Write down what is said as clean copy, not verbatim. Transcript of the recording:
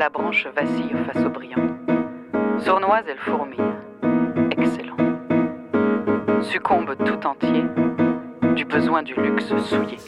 la branche vacille face au brillant. Sournoise, elle fourmille. Excellent. Succombe tout entier du besoin du luxe souillé.